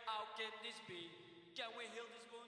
how can this be? Can we heal this boy?